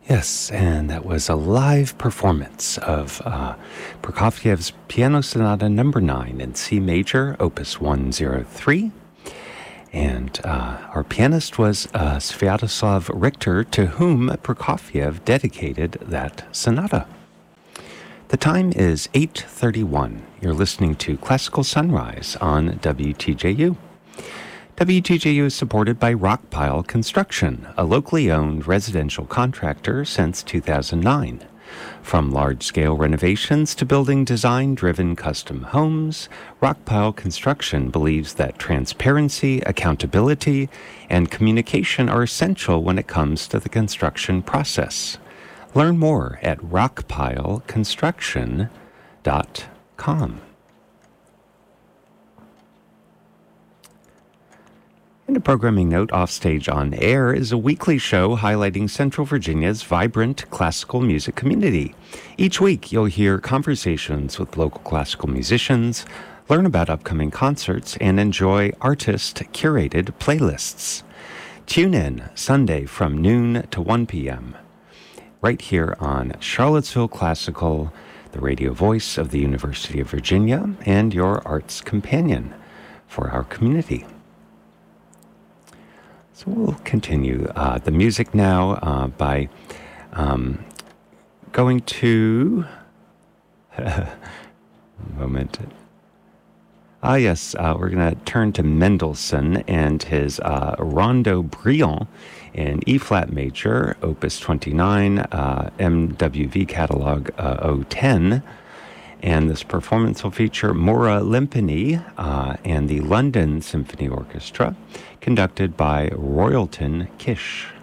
Yes, and that was a live performance of Prokofiev's Piano Sonata Number 9 in C Major, Opus 103. And our pianist was Sviatoslav Richter, to whom Prokofiev dedicated that sonata. The time is 8:31. You're listening to Classical Sunrise on WTJU. WTJU is supported by Rockpile Construction, a locally owned residential contractor since 2009. From large-scale renovations to building design-driven custom homes, Rockpile Construction believes that transparency, accountability, and communication are essential when it comes to the construction process. Learn more at rockpileconstruction.com. And a programming note, Offstage on Air is a weekly show highlighting Central Virginia's vibrant classical music community. Each week, you'll hear conversations with local classical musicians, learn about upcoming concerts, and enjoy artist-curated playlists. Tune in Sunday from noon to 1 p.m. right here on Charlottesville Classical, the radio voice of the University of Virginia, and your arts companion for our community. So we'll continue the music now by going to... moment. Yes, we're going to turn to Mendelssohn and his Rondo Brillant in E-flat major, Opus 29, MWV catalog 010. And this performance will feature Maura Limpany and the London Symphony Orchestra, conducted by Royalton Kish.